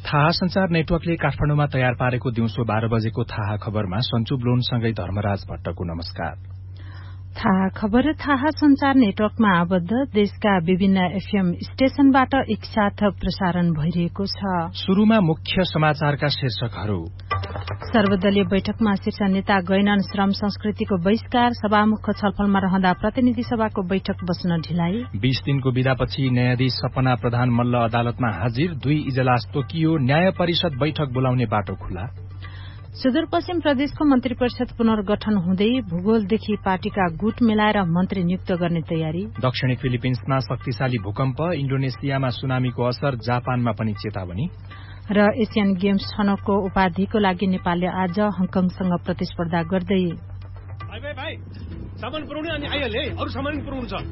थाहा संचार नेटवर्कले काठमाडौँमा तयार पारेको दिउँसो 12 बजेको थाहा खबरमा सञ्चु ब्लोनसँगै धर्मराज भट्टको नमस्कार। थाहा खबर थाहा संचार नेटवर्कमा आबद्ध देशका विभिन्न एफएम स्टेशनबाट एकसाथ प्रसारण भइरहेको छ। शुरूमा मुख्य समाचारका शीर्षकहरू। सर्वदलीय बैठकमा शीर्ष नेता गएनन्, श्रम संस्कृतिको बहिष्कार, सभामुख छलफलमा रहँदा प्रतिनिधि सभाको बैठक बस्न ढिलाइ। 20 दिनको विदापछि न्यायाधीश सपना प्रधान मल्ल अदालतमा हाजिर, 2 इजलास तोकियो, न्याय परिषद बैठक बोलाउने बाटो खुला। सुदूरपश्चिम प्रदेशको मन्त्री परिषद पुनर्गठन हुँदै भूगोलदेखि पार्टीका गुट मिलाएर मन्त्री नियुक्त गर्ने तयारी। दक्षिणी फिलिपिन्समा शक्तिशाली भूकम्प, इन्डोनेसियामा सुनामीको असर, जापानमा पनि चेतावनी। र एसियन गेम्स छनौटको उपाधिको लागि नेपालले आज हङकङसँग प्रतिस्पर्धा गर्दै। भाइ सामान पुर्याउने अनि आइहाल्यो है, अरु सामान पुर्याउनु छ।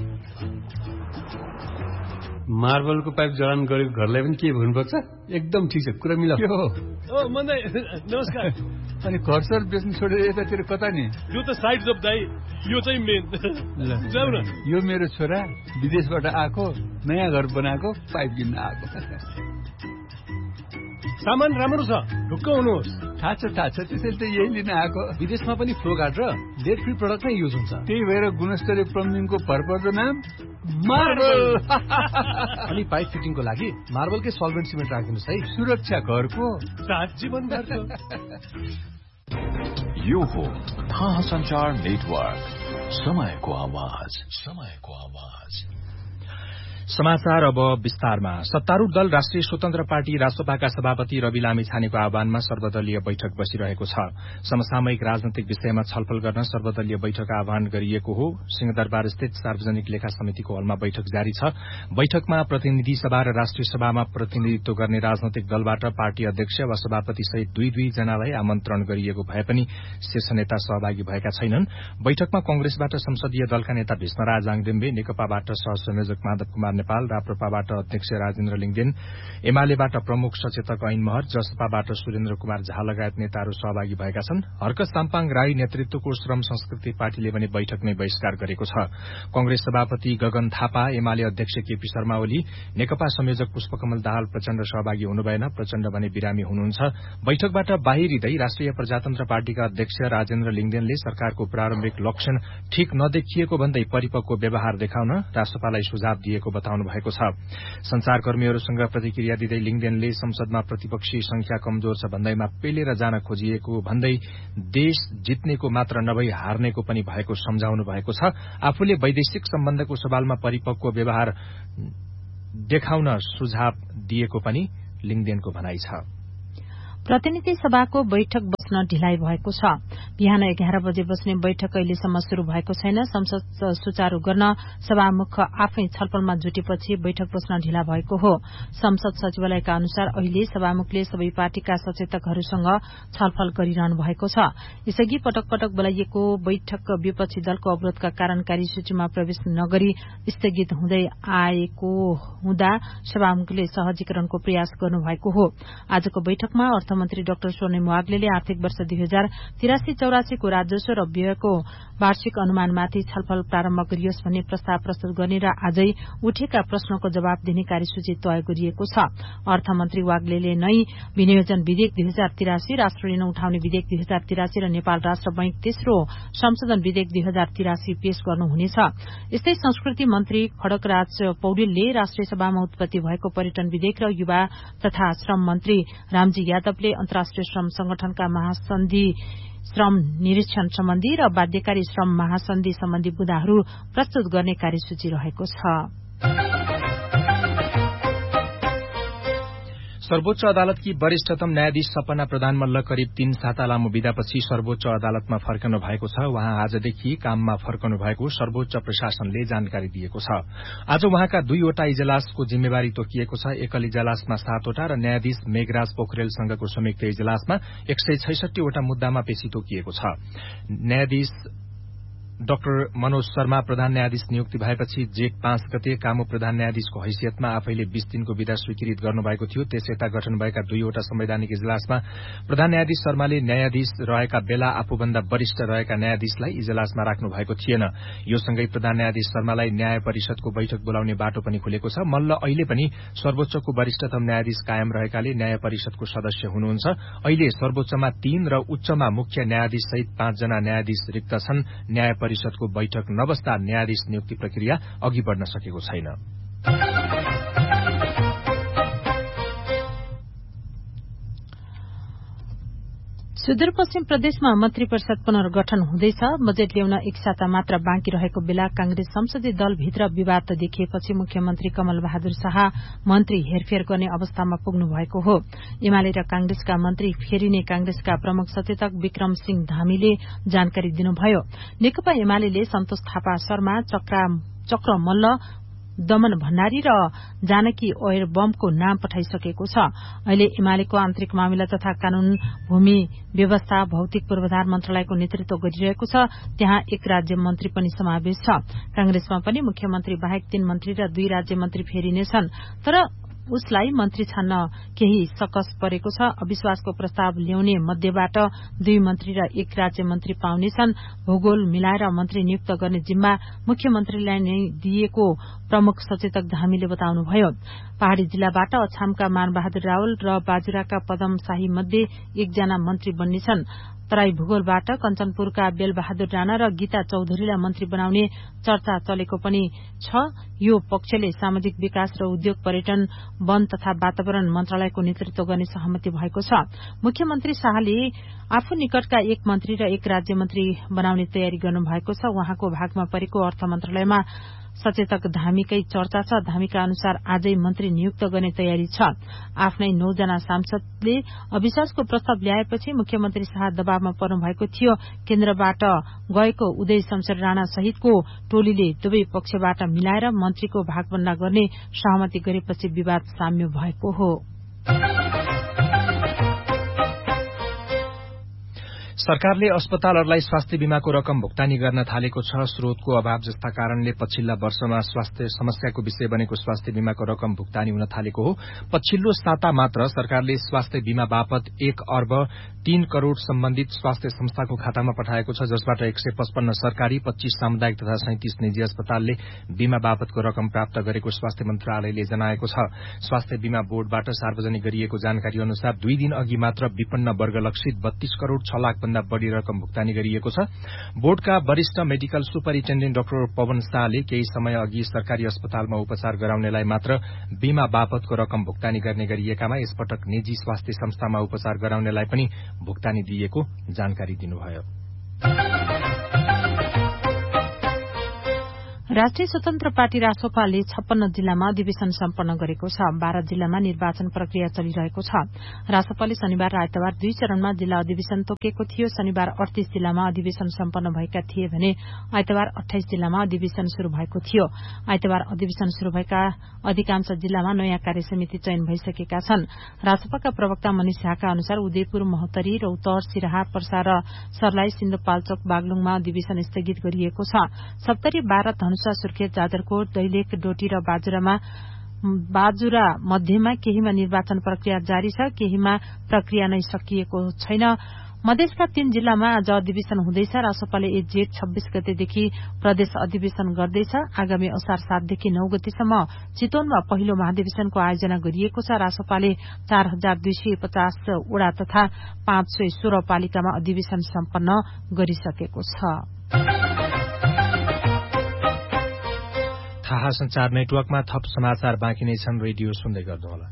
मार्बलको पाइप जडान गरेको घरलाई पनि के भन्नुपर्छ? एकदम ठिक छ, कुरा मिलाऊ। ओ मन्दै नमस्कार। अनि घरसर बेच्नु छोडेर यतातिर कता नि? यो त साइड जब दाइ, यो चाहिँ मेन। जाऊ न। यो मेरो छोरा विदेशबाट आएको, नयाँ घर बनाएको, पाइप किन्न आएको। सामान राम्रो छ, ढुक्क हुनुहोस्। थाहा छ त्यसैले त यही लिन आएको। विदेशमा पनि फ्लो गार्ड र लेड फ्री प्रडक्ट नै युज हुन्छ। त्यही भएर गुणस्तरीय प्लम्बिङको भरपर्दो नाम मार्बल। अनि पाइप फिटिङको लागि मार्बलकै सल्भेन्ट सिमेन्ट राखिदिनुहोस् है। सुरक्षा घरको साथ जीवन घरको। यो हो थाहा संचार नेटवर्क, समयको आवाज। समाचार अब विस्तारमा। सत्तारूढ़ दल राष्ट्रिय स्वतन्त्र पार्टी रासपाका सभापति रवि लामिछानेको आह्वानमा सर्वदलीय बैठक बसिरहेको छ। समसामयिक राजनैतिक विषयमा छलफल गर्न सर्वदलीय बैठक आह्वान गरिएको हो। सिंहदरबार स्थित सार्वजनिक लेखा समितिको हलमा बैठक जारी छ। बैठकमा प्रतिनिधि सभा र राष्ट्रिय सभामा प्रतिनिधित्व गर्ने राजनैतिक दलबाट पार्टी अध्यक्ष वा सभापति सहित 2 जनालाई आमन्त्रण गरिएको भए पनि शीर्ष नेता सहभागी भएका छैनन्। बैठकमा कंग्रेसबाट संसदीय दलका नेता भीष्मराज आङदेम्बे, नेकपाबाट सहसंयोजक माधव कुमार नेपाल, राप्रपाबाट अध्यक्ष राजेन्द्र लिङदेन, एमालेबाट प्रमुख सचेतक ऐन महर, जसपाबाट सुरेन्द्र कुमार झा लगायत नेताहरू सहभागी भएका छन्। हर्क साम्पाङ राई नेतृत्वको श्रम संस्कृति पार्टीले पनि बैठकमै बहिष्कार गरेको छ। कंग्रेस सभापति गगन थापा, एमाले अध्यक्ष केपी शर्मा ओली, नेकपा संयोजक पुष्पकमल दाहाल प्रचण्ड सहभागी हुनुभएन। प्रचण्ड भने बिरामी हुनुहुन्छ। बैठकबाट बाहिरिँदै राष्ट्रिय प्रजातन्त्र पार्टीका अध्यक्ष राजेन्द्र लिङदेनले सरकारको प्रारम्भिक लक्षण ठिक नदेखिएको भन्दै परिपक्व व्यवहार देखाउन रासपालाई सुझाव दिएको बताउनु भएको छ। संचारकर्मीहरूसँग प्रतिक्रिया दिँदै लिङदेनले संसदमा प्रतिपक्षी संख्या कमजोर छ भन्दैमा पेलेर जान खोजिएको भन्दै देश जित्नेको मात्र नभई हार्नेको पनि भएको सम्झाउनु भएको छ। आफूले वैदेशिक सम्बन्धको सवालमा परिपक्व व्यवहार देखाउन सुझाव दिएको पनि लिङदेनको भनाइ छ। प्रतिनिधि सभाको बैठक बस्न ढिलाइ भएको छ। बिहान 11 बजे बस्ने बैठक अहिलेसम्म शुरू भएको छैन। संसद सुचारू गर्न सभामुख आफै छलफलमा जुटेपछि बैठक बस्न ढिला भएको हो। संसद सचिवालयका अनुसार अहिले सभामुखले सबै पार्टीका सचेतकहरूसँग छलफल गरिरहनु भएको छ। यसअघि पटक पटक बोलाइएको बैठक विपक्षी दलको अवरोधका कारण कार्यसूचीमा प्रवेश नगरी स्थगित हुँदै आएको हुँदा सभामुखले सहजीकरणको प्रयास गर्नुभएको हो। आजको बैठकमा अर्थमन्त्री डाक्टर स्वर्णिम वाग्लेले आर्थिक वर्ष 2083-84 को राजस्व र व्ययको वार्षिक अनुमानमाथि छलफल प्रारम्भ गरियोस् भन्ने प्रस्ताव प्रस्तुत गर्ने र आजै उठेका प्रश्नको जवाब दिने कार्यसूची तय गरिएको छ। अर्थमन्त्री वाग्लेले नै विनियोजन विधेयक 2083, राष्ट्र ऋण उठाउने विधेयक 2083 र नेपाल राष्ट्र बैंक तेस्रो संशोधन विधेयक 2083 पेश गर्नुहुनेछ। यस्तै संस्कृति मन्त्री खड्गराज पौडेलले राष्ट्रिय सभामा उत्पत्ति भएको पर्यटन विधेयक र युवा तथा श्रम मन्त्री रामजी यादवले अन्तर्राष्ट्रिय श्रम संगठनका महासन्धि श्रम निरीक्षण सम्बन्धी र बाध्यकारी श्रम महासन्धि सम्बन्धी बुँदाहरू प्रस्तुत गर्ने कार्यसूची रहेको छ। सर्वोच्च अदालतकी वरिष्ठतम न्यायाधीश सपना प्रधान मल्ल करिब 3 साता लामो विदापछि सर्वोच्च अदालतमा फर्कनु भएको छ। उहाँ आजदेखि काममा फर्कनु भएको सर्वोच्च प्रशासनले जानकारी दिएको छ। आज उहाँका 2 वटा इजलासको जिम्मेवारी तोकिएको छ। एकल इजलासमा 7 वटा र न्यायाधीश मेघराज पोखरेलसँगको संयुक्त इजलासमा 166 वटा मुद्दामा पेशी तोकिएको छ। न्यायाधीश डाक्टर मनोज शर्मा प्रधान न्यायाधीश नियुक्ति भएपछि जेठ 5 गते कामु प्रधान न्यायाधीशको हैसियतमा आफैले 20 दिनको विदा स्वीकृत गर्नुभएको थियो। त्यसयता गठन भएका 2वटा संवैधानिक इजलासमा प्रधान न्यायाधीश शर्माले न्यायाधीश रहेका बेला आफूभन्दा वरिष्ठ रहेका न्यायाधीशलाई इजलासमा राख्नु भएको थिएन। यो सँगै प्रधान न्यायाधीश शर्मालाई न्याय परिषदको बैठक बोलाउने बाटो पनि खुलेको छ। मल्ल अहिले पनि सर्वोच्चको वरिष्ठतम न्यायाधीश कायम रहेकाले न्याय परिषदको सदस्य हुनुहुन्छ। अहिले सर्वोच्चमा 3 र उच्चमा मुख्य न्यायाधीश सहित 5 जना न्यायाधीश रिक्त छन्। न्याय परिषदको बैठक नबस्दा न्यायाधीश नियुक्ति प्रक्रिया अघि बढ्न सकेको छैन। सुदूरपश्चिम प्रदेशमा मन्त्री परिषद पुनर्गठन हुँदैछ। बजेट ल्याउन एक साता मात्र बाँकी रहेको बेला कांग्रेस संसदीय दलभित्र विवाद देखिएपछि मुख्यमन्त्री कमल बहादुर शाह मन्त्री हेरफेर गर्ने अवस्थामा पुग्नु भएको हो। एमाले र कांग्रेसका मन्त्री फेरिने कांग्रेसका प्रमुख सचेतक विक्रम सिंह धामीले जानकारी दिनुभयो। नेकपा एमाले सन्तोष थापा शर्मा, चक्र मल्ल, दमन भण्डारी र जानकी ओयर बमको नाम पठाइसकेको छ। अहिले एमालेको आन्तरिक मामिला तथा कानून, भूमि व्यवस्था, भौतिक पूर्वाधार मन्त्रालयको नेतृत्व गरिरहेको छ। त्यहाँ एक राज्य मन्त्री पनि समावेश छ। कांग्रेसमा पनि मुख्यमन्त्री बाहेक 3 मन्त्री र 2 राज्य मन्त्री फेरिनेछन्। तर उसलाई मन्त्री छान्न केही सकस परेको छ। अविश्वासको प्रस्ताव ल्याउने मध्येबाट 2 मन्त्री र 1 राज्य मन्त्री पाउनेछन्। भूगोल मिलाएर मन्त्री नियुक्त गर्ने जिम्मा मुख्यमन्त्रीलाई नै दिएको प्रमुख सचेतक धामीले बताउनुभयो। पहाड़ी जिल्लाबाट अछामका मानबहादुर रावल र बाजुराका पदम शाही मध्ये 1 जना मन्त्री बन्नेछन्। तराई भूगोलबाट कञ्चनपुरका बेलबहादुर राणा र गीता चौधरीलाई मन्त्री बनाउने चर्चा चलेको पनि छ। यो पक्षले सामाजिक विकास र उद्योग, पर्यटन, वन तथा वातावरण मन्त्रालयको नेतृत्व गर्ने सहमति भएको छ। मुख्यमन्त्री शाहले आफू निकटका 1 मन्त्री र 1 राज्य मन्त्री बनाउने तयारी गर्नुभएको छ। उहाँको भागमा परेको अर्थ मन्त्रालयमा सचेतक धामीकै चर्चा छ। धामीका अनुसार आजै मन्त्री नियुक्त गर्ने तयारी छ। आफ्नै 9 जना सांसदले अविश्वासको प्रस्ताव ल्याएपछि मुख्यमन्त्री शाह दबावमा पर्नु भएको थियो। केन्द्रबाट गएको उदय शमशेर राणा सहितको टोलीले दुवै पक्षबाट मिलाएर मन्त्रीको भागभण्डा गर्ने सहमति गरेपछि विवाद साम्य भएको हो। सरकारले अस्पतालहरूलाई स्वास्थ्य बीमाको रकम भुक्तानी गर्न थालेको छ। स्रोतको अभाव जस्ता कारणले पछिल्ला वर्षमा स्वास्थ्य समस्याको विषय बनेको स्वास्थ्य बीमाको रकम भुक्तानी हुन थालेको हो। पछिल्लो साता मात्र सरकारले स्वास्थ्य बीमा बापत 1 अर्ब 3 करोड़ सम्बन्धित स्वास्थ्य संस्थाको खातामा पठाएको छ, जसबाट 155 सरकारी, 25 सामुदायिक तथा 37 निजी अस्पतालले बीमा बापतको रकम प्राप्त गरेको स्वास्थ्य मन्त्रालयले जनाएको छ। स्वास्थ्य बीमा बोर्डबाट सार्वजनिक गरिएको जानकारी अनुसार 2 दिन अघि मात्र विपन्न वर्ग लक्षित 32 करोड़ 6 लाख भन्दा बढ़ी रकम भुक्तानी गरिएको छ। बोर्डका वरिष्ठ मेडिकल सुपरिन्टेण्डेन्ट डाक्टर पवन शाहले केही समय अघि सरकारी अस्पतालमा उपचार गराउनेलाई मात्र बीमा बापतको रकम भुक्तानी गर्ने गरिएकामा यसपटक निजी स्वास्थ्य संस्थामा उपचार गराउनेलाई पनि भुक्तानी दिएको जानकारी दिनुभयो। राष्ट्रिय स्वतन्त्र पार्टी रासोपाले 56 जिल्लामा अधिवेशन सम्पन्न गरेको छ। 12 जिल्लामा निर्वाचन प्रक्रिया चलिरहेको छ। रासोपाले शनिबार र आइतबार 2 चरणमा जिल्ला अधिवेशन तोकेको थियो। शनिबार 38 जिल्लामा अधिवेशन सम्पन्न भएका थिए भने आइतबार 28 जिल्लामा अधिवेशन शुरू भएको थियो। आइतबार अधिवेशन शुरू भएका अधिकांश जिल्लामा नयाँ कार्यसमिति चयन भइसकेका छन्। रासोपाका प्रवक्ता मनिष झाका अनुसार उदयपुर, महोत्तरी, रौतहट, सिराहा, पर्सा र सर्लाही, सिन्धुपाल्चोक, बागलुङमा अधिवेशन स्थगित गरिएको छ। सप्तरी, बारा, धनुषा, सुर्खेत, जाजरकोट, दैलेख, डोटी र बाजुरा मध्येमा केहीमा निर्वाचन प्रक्रिया जारी छ, केहीमा प्रक्रिया नै सकिएको छैन। मधेसका 3 जिल्लामा आज अधिवेशन हुँदैछ। रासोपाले जेठ 26 गतेदेखि प्रदेश अधिवेशन गर्दैछ। आगामी असार 7 देखि 9 गतेसम्म चितवनमा पहिलो महाधिवेशनको आयोजना गरिएको छ। रासोपाले 4250 वडा तथा 516 पालिकामा अधिवेशन सम्पन्न गरिसकेको छ। थाहा संचार नेटवर्कमा थप समाचार बाँकी नै छन्। रेडियो सुन्दै गर्नुहोला।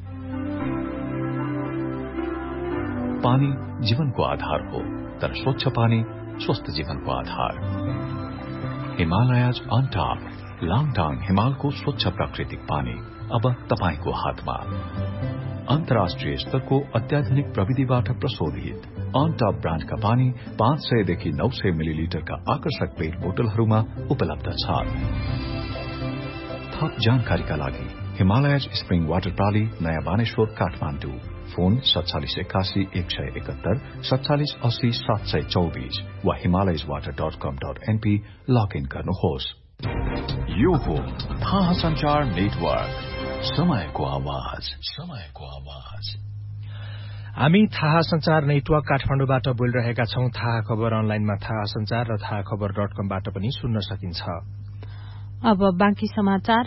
पानी जीवनको आधार हो, तर स्वच्छ पानी स्वस्थ जीवनको आधार। हिमालयज अन टॉप लाङटाङ हिमालको स्वच्छ प्राकृतिक पानी अब तपाईको हातमा। अन्तर्राष्ट्रिय स्तरको अत्याधुनिक प्रविधिबाट प्रशोधित अन टॉप ब्रान्डका पानी 500 देखि 900 मिलिलिटरका आकर्षक पेट बोतलहरूमा उपलब्ध छ। थप जानकारीका लागि हिमालयज स्प्रिङ वाटर प्राली, नयाँ बानेश्वर, काठमाडौँ फोन 4781 171 724 वा himalayaswater.com.np लगइन गर्नुहोस्। यो हो थाहा संचार नेटवर्क, समयको आवाज। हामी थाहा संचार नेटवर्क काठमाडौँबाट बोलिरहेका छौं। थाहा खबर अनलाइनमा थाहा संचार र थाहा खबर.com-बाट पनि सुन्न सकिन्छ। अब बाँकी समाचार।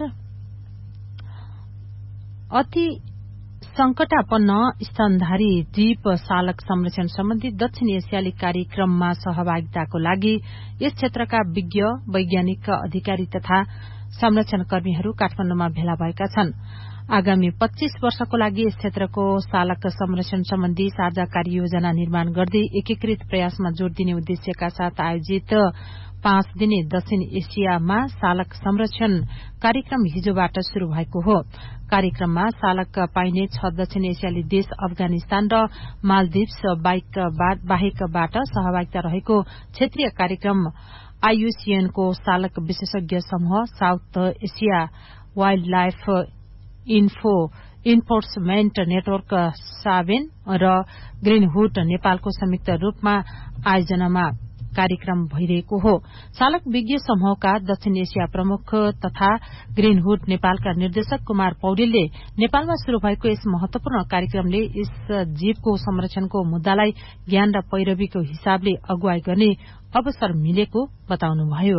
अति संकटापन्न स्तनधारी जीव सालक संरक्षण सम्बन्धी दक्षिण एसियाली कार्यक्रममा सहभागिताको लागि यस क्षेत्रका विज्ञ, वैज्ञानिक, अधिकारी तथा संरक्षणकर्मीहरू काठमाडौँमा भेला भएका छन्। आगामी 25 वर्षको लागि यस क्षेत्रको सालक संरक्षण सम्बन्धी साझा कार्ययोजना निर्माण गर्दै एकीकृत प्रयासमा जोड़ दिने उद्देश्यका साथ आयोजित 5 दिने दक्षिण एसियामा सालक संरक्षण कार्यक्रम हिजोबाट शुरू भएको हो। कार्यक्रममा सालक पाइने 6 दक्षिण एसियाली देश अफगानिस्तान र मालदिव्स बाहेकबाट सहभागिता रहेको क्षेत्रीय कार्यक्रम आईयूसीएनको सालक विशेषज्ञ समूह south Asia wild life enforcement network साबेन र ग्रीनहुड नेपालको संयुक्त रूपमा आयोजनामा कार्यक्रम भइरहेको हो। सालक विज्ञ समूहका दक्षिण एसिया प्रमुख तथा ग्रीनहुड नेपालका निर्देशक कुमार पौडेलले नेपालमा शुरू भएको यस महत्वपूर्ण कार्यक्रमले यस जीवको संरक्षणको मुद्दालाई ज्ञान र पैरवीको हिसाबले अगुवाई गर्ने अवसर मिलेको बताउनुभयो।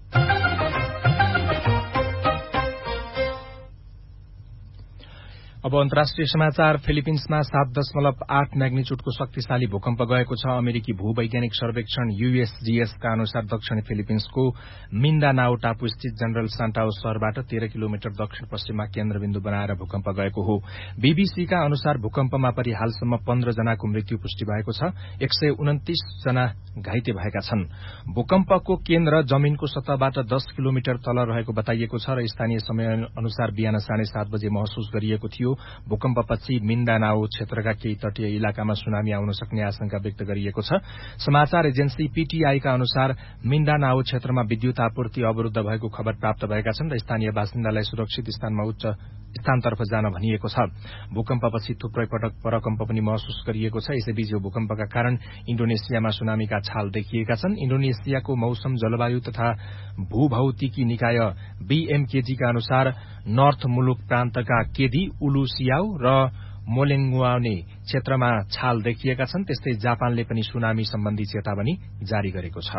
अब अन्तर्राष्ट्रिय समाचार। फिलिपिन्समा 7.8 म्याग्निच्युडको शक्तिशाली भूकम्प गएको छ। अमेरिकी भूवैज्ञानिक सर्वेक्षण USGS का अनुसार दक्षिण फिलिपिन्सको मिन्दानाओ टापु स्थित जनरल सान्टाओ शहरबाट 13 किलोमिटर दक्षिण पश्चिममा केन्द्रबिन्दु बनाएर भूकम्प गएको हो। BBC का अनुसार भूकम्पमा परि हालसम्म 15 जनाको मृत्यु पुष्टि भएको छ। 129 जना घाइते भएका छन्। भूकम्पको केन्द्र जमिनको सतहबाट 10 किलोमिटर तल रहेको बताइएको छ र स्थानीय समय अनुसार बिहान 7:30 बजे महसुस गरिएको थियो। भूकम्पपछि मिन्दानाओ क्षेत्रका केही तटीय इलाकामा सुनामी आउन सक्ने आशंका व्यक्त गरिएको छ। समाचार एजेन्सी PTI का अनुसार मिन्दानाओ क्षेत्रमा विद्युत आपूर्ति अवरूद्ध भएको खबर प्राप्त भएका छन् र स्थानीय बासिन्दालाई सुरक्षित स्थानमा उच्च स्थानतर्फ जान भनिएको छ। भूकम्पपछि थुप्रै पटक प्रकम्प पनि महसुस गरिएको छ। यसैबीच यो भूकम्पका कारण इन्डोनेसियामा सुनामीका छाल देखिएका छन्। इन्डोनेसियाको मौसम, जलवायु तथा भूभौतिकी निकाय BMKG का अनुसार नर्थ मुलुक प्रान्तका केदी, उलु सियाउ र मोलेङ्गुआउने क्षेत्रमा छाल देखिएका छन्। त्यस्तै जापानले पनि सुनामी सम्बन्धी चेतावनी जारी गरेको छ।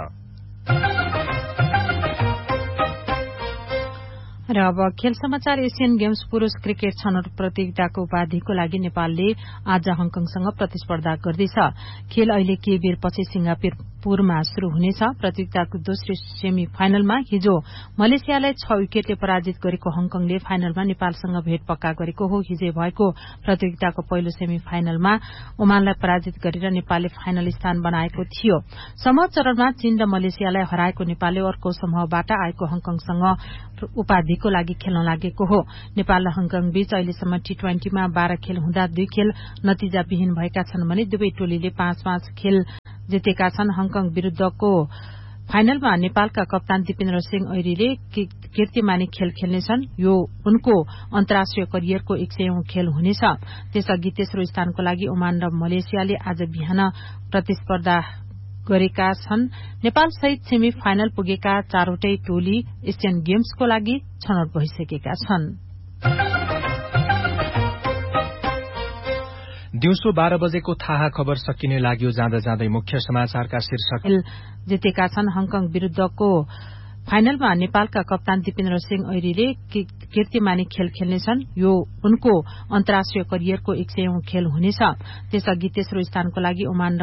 र अब खेल समाचार। एशियन गेम्स पुरूष क्रिकेट छनौट प्रतियोगिताको उपाधिको लागि नेपालले आज हङकङसँग प्रतिस्पर्धा गर्दैछ। खेल अहिले केही बेरपछि सिंगापुरमा शुरू हुनेछ। प्रतियोगिताको दोस्रो सेमी फाइनलमा हिजो मलेसियालाई 6 विकेटले पराजित गरेको हङकङले फाइनलमा नेपालसँग भेट पक्का गरेको हो। हिजै भएको प्रतियोगिताको पहिलो सेमी फाइनलमा ओमानलाई पराजित गरेर नेपालले फाइनल स्थान बनाएको थियो। समूह चरणमा चीन र मलेसियालाई हराएको नेपालले अर्को समूहबाट आएको हङकङसँग उपाधिको लागि खेल्न लागेको हो। नेपाल र हङकङ बीच अहिलेसम्म T20 मा 12 खेल हुँदा 2 खेल नतिजाविहीन भएका छन् भने दुवै टोलीले 5-5 खेल जितेका छन्। हङकङ विरूद्धको फाइनलमा नेपालका कप्तान दिपेन्द्र सिंह ऐरीले कीर्तिमानी खेल खेल्नेछन्। यो उनको अन्तर्राष्ट्रिय करियरको 100औं खेल हुनेछ। त्यसअघि तेस्रो स्थानको लागि ओमान र मलेसियाले आज बिहान प्रतिस्पर्धा गरेका छन्। नेपाल सहित सेमी फाइनल पुगेका 4वटै टोली एशियन गेम्सको लागि छनौट भइसकेका छन्। दिउँसो 12 बजेको थाहा खबर सकिने लाग्यो। जाँदा जाँदै मुख्य समाचारका शीर्षक जितेका छन्। हङकङ विरूद्धको फाइनलमा नेपालका कप्तान दिपेन्द्र सिंह ऐरीले कीर्तिमानी खेल खेल्नेछन्। यो उनको अन्तर्राष्ट्रिय करियरको 100औं खेल हुनेछ। त्यसअघि तेस्रो स्थानको लागि ओमान र